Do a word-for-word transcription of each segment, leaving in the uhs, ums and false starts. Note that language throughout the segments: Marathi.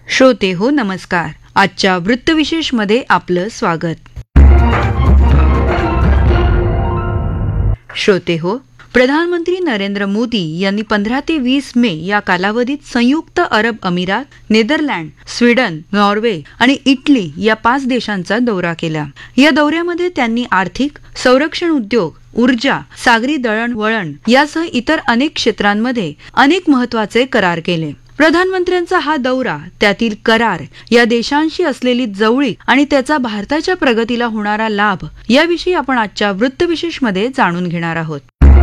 श्रोते हो नमस्कार. आजच्या वृत्तविशेष मध्ये आपलं स्वागत. श्रोते हो, प्रधानमंत्री नरेंद्र मोदी यांनी पंधरा ते वीस मे या कालावधीत संयुक्त अरब अमिरात, नेदरलँड, स्वीडन, नॉर्वे आणि इटली या पाच देशांचा दौरा केला. या दौऱ्यामध्ये त्यांनी आर्थिक, संरक्षण उद्योग, ऊर्जा, सागरी दळणवळण यासह इतर अनेक क्षेत्रांमध्ये अनेक महत्त्वाचे करार केले. प्रधानमंत्र्यांचा हा दौरा, त्यातील करार, या देशांशी असलेली जवळीक आणि त्याचा भारताच्या प्रगतीला होणारा लाभ याविषयी आपण आजच्या वृत्तविशेष मध्ये जाणून घेणार आहोत.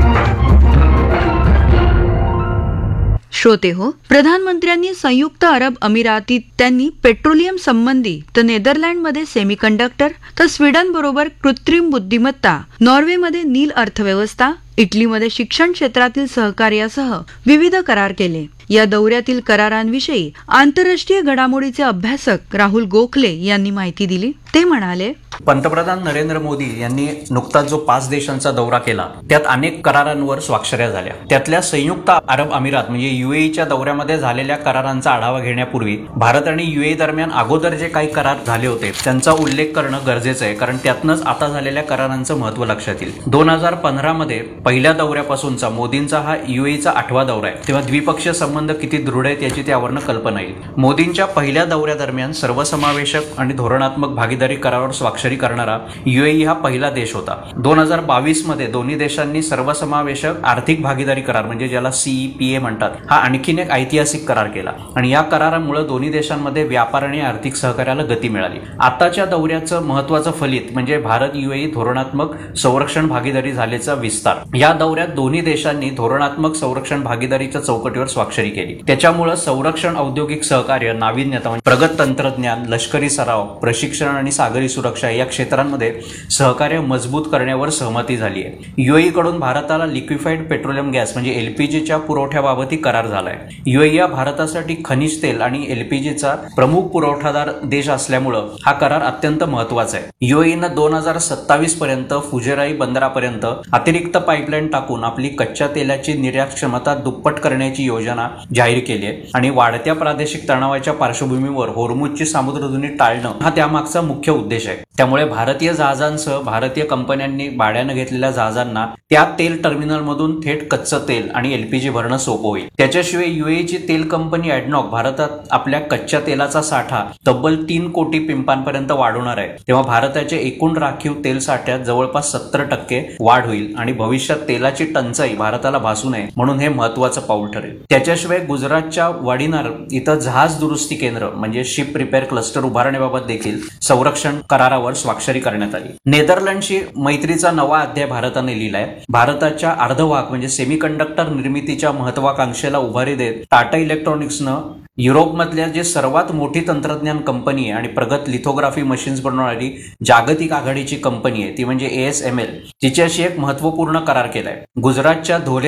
श्रोते हो, प्रधानमंत्र्यांनी संयुक्त अरब अमिरातीत त्यांनी पेट्रोलियम संबंधी, तर नेदरलँडमध्ये सेमीकंडक्टर, तर स्वीडन बरोबर कृत्रिम बुद्धिमत्ता, नॉर्वेमध्ये नील अर्थव्यवस्था, इटलीमध्ये शिक्षण क्षेत्रातील सहकार्यासह विविध करार केले. या दौऱ्यातील करारांविषयी आंतरराष्ट्रीय घडामोडीचे अभ्यासक राहुल गोखले यांनी माहिती दिली. ते म्हणाले, पंतप्रधान नरेंद्र मोदी यांनी नुकताच जो पाच देशांचा दौरा केला त्यात अनेक करारांवर स्वाक्षऱ्या झाल्या. त्यातल्या संयुक्त अरब अमिरात म्हणजे युएईच्या दौऱ्यामध्ये झालेल्या करारांचा आढावा घेण्यापूर्वी भारत आणि युएई दरम्यान अगोदर जे काही करार झाले होते त्यांचा उल्लेख करणं गरजेचं आहे, कारण त्यातनंच आता झालेल्या करारांचं महत्व लक्षात येईल. दोन हजार पंधरा मध्ये पहिल्या दौऱ्यापासूनचा मोदींचा हा युएईचा आठवा दौरा आहे, तेव्हा द्विपक्षीय संबंध किती दृढ आहेत याची त्यावरनं कल्पना येईल. मोदींच्या पहिल्या दौऱ्यादरम्यान सर्वसमावेशक आणि धोरणात्मक भागीदारी करारावर स्वाक्षरी करणारा युएई हा पहिला देश होता. दोन हजार बावीस मध्ये दोन्ही देशांनी सर्वसमावेशक आर्थिक भागीदारी करार म्हणजे ज्याला सीईपीए म्हणतात हा आणखीन एक ऐतिहासिक करार केला आणि या करारामुळे दोन्ही देशांमध्ये व्यापार आणि आर्थिक सहकार्याला गती मिळाली. आताच्या दौऱ्याचं महत्वाचं फलित म्हणजे भारत युएई धोरणात्मक संरक्षण भागीदारी झाल्याचा विस्तार. या दौऱ्यात दोन्ही देशांनी धोरणात्मक संरक्षण भागीदारीच्या चौकटीवर स्वाक्षरी केली. त्याच्यामुळे संरक्षण औद्योगिक सहकार्य, नाविन्यता म्हणजे प्रगत तंत्रज्ञान, लष्करी सराव, प्रशिक्षण आणि सागरी सुरक्षा या क्षेत्रांमध्ये सहकार्य मजबूत करण्यावर सहमती झाली आहे. युएई कडून भारताला लिक्विफाईड पेट्रोलियम गॅस म्हणजे एलपीजीच्या पुरवठ्याबाबतही करार झालाय. युएई हा भारतासाठी खनिज तेल आणि एलपीजीचा प्रमुख पुरवठादार देश असल्यामुळे हा करार अत्यंत महत्वाचा आहे. युएईनं दोन हजार सत्तावीस पर्यंत फुजेराई बंदरापर्यंत अतिरिक्त पाईपलाईन टाकून आपली कच्च्या तेलाची निर्यात क्षमता दुप्पट करण्याची योजना जाहीर केली आहे आणि वाढत्या प्रादेशिक तणावाच्या पार्श्वभूमीवर होर्मुझची सामुद्रधुनी टाळणं हा त्यामागचा मुख्य उद्देश आहे. त्यामुळे भारतीय जहाजांसह भारतीय कंपन्यांनी भाड्यानं घेतलेल्या जहाजांना त्या तेल टर्मिनलमधून थेट कच्चं तेल आणि एलपीजी भरणं सोपं होईल. त्याच्याशिवाय युएईची तेल कंपनी ॲडनॉक भारतात आपल्या कच्च्या तेलाचा साठा तब्बल तीन कोटी पिंपांपर्यंत वाढवणार आहे. तेव्हा भारताच्या एकूण राखीव तेल साठ्यात जवळपास सत्तर टक्के वाढ होईल आणि भविष्यात तेलाची टंचाई भारताला भासू नये म्हणून हे महत्वाचं पाऊल ठरेल. त्याच्याशिवाय गुजरातच्या वाडीनार इथं जहाज दुरुस्ती केंद्र म्हणजे शिप रिपेअर क्लस्टर उभारण्याबाबत देखील संरक्षण करारावर स्वाक्षरी करण्यात आली. नेदरलँडशी मैत्रीचा नवा अध्याय भारताने लिहिलाय. भारताच्या अर्धवाहक म्हणजे सेमीकंडक्टर निर्मितीच्या महत्वाकांक्षेला उभारी देत टाटा इलेक्ट्रॉनिक्सनं युरोपमधल्या जे सर्वात मोठी तंत्रज्ञान कंपनी आहे आणि प्रगत लिथोग्राफी मशीन्स बनवणारी जागतिक आघाडीची कंपनी आहे ती म्हणजे एएसएमएल तिच्याशी एक महत्वपूर्ण करार केलाय. गुजरातच्या धोले